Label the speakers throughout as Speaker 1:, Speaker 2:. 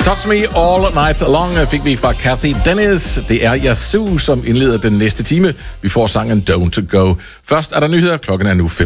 Speaker 1: Touch Me All Night Long fik vi fra Kathy Dennis. Det er Yazoo, som indleder den næste time. Vi får sangen Don't Go. Først er der nyheder. Klokken er nu 15.00.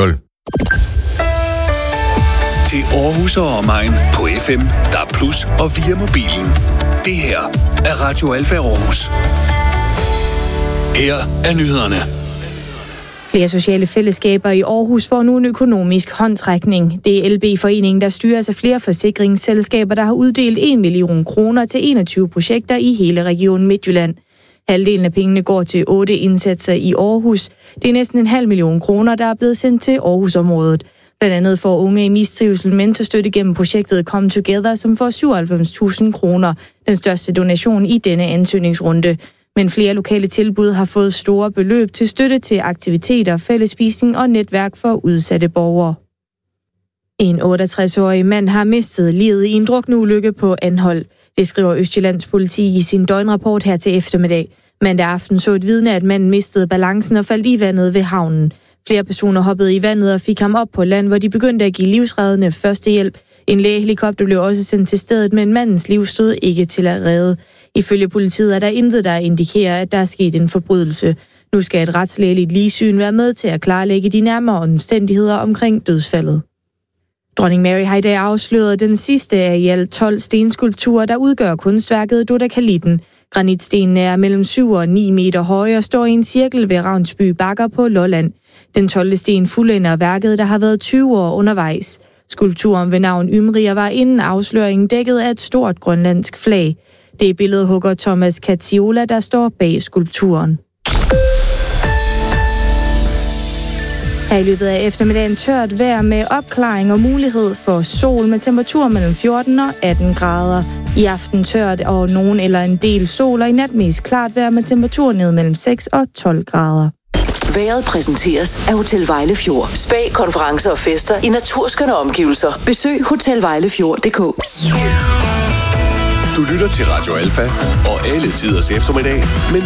Speaker 2: Til Aarhus og omegn på FM, DAB+ og via mobilen. Det her er Radio Alfa Aarhus. Her er nyhederne.
Speaker 3: Flere sociale fællesskaber i Aarhus får nu en økonomisk håndtrækning. Det er LB-foreningen, der styres af flere forsikringsselskaber, der har uddelt 1 million kroner til 21 projekter i hele regionen Midtjylland. Halvdelen af pengene går til 8 indsatser i Aarhus. Det er næsten 0,5 million kroner, der er blevet sendt til Aarhusområdet. Blandt andet får unge i mistrivsel mentorstøtte gennem projektet Come Together, som får 97.000 kroner, den største donation i denne ansøgningsrunde. Men flere lokale tilbud har fået store beløb til støtte til aktiviteter, fællesspisning og netværk for udsatte borgere. En 68-årig mand har mistet livet i en drukneulykke på Anholt. Det skriver Østjyllands politi i sin døgnrapport her til eftermiddag. Mandag aften så et vidne, at manden mistede balancen og faldt i vandet ved havnen. Flere personer hoppede i vandet og fik ham op på land, hvor de begyndte at give livsreddende førstehjælp. En lægehelikopter blev også sendt til stedet, men mandens liv stod ikke til at redde. Ifølge politiet er der intet, der indikerer, at der er sket en forbrydelse. Nu skal et retslægeligt ligsyn være med til at klarlægge de nærmere omstændigheder omkring dødsfaldet. Dronning Mary har i dag afsløret den sidste af i alt 12 stenskulpturer, der udgør kunstværket Dodekalitten. Granitstenene er mellem 7 og 9 meter høje og står i en cirkel ved Ravnsby Bakker på Lolland. Den 12. sten fuldender værket, der har været 20 år undervejs. Skulpturen ved navn Ymrier var inden afsløringen dækket af et stort grønlandsk flag. Det er billedhugger Thomas Katiola, der står bag skulpturen. Her i løbet af eftermiddagen tørt vejr med opklaring og mulighed for sol med temperatur mellem 14 og 18 grader. I aften tørt og nogen eller en del sol, og i nat mest klart vejr med temperatur ned mellem 6 og 12 grader.
Speaker 4: Vejret præsenteres af Hotel Vejlefjord. Spa, konferencer og fester i naturskønne omgivelser. Besøg hotelvejlefjord.dk.
Speaker 2: Du lytter til Radio Alfa og alle tiders eftermiddag med